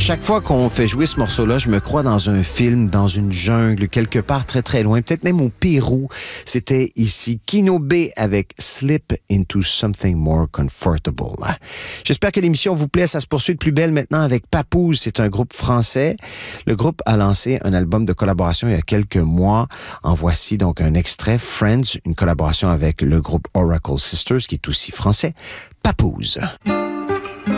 chaque fois qu'on fait jouer ce morceau-là, je me crois dans un film, dans une jungle, quelque part très très loin, peut-être même au Pérou. C'était ici Kino B avec Slip into Something More Comfortable. J'espère que l'émission vous plaît. Ça se poursuit de plus belle maintenant avec Papoose. C'est un groupe français. Le groupe a lancé un album de collaboration il y a quelques mois. En voici donc un extrait, Friends, une collaboration avec le groupe Oracle Sisters, qui est aussi français. Papoose.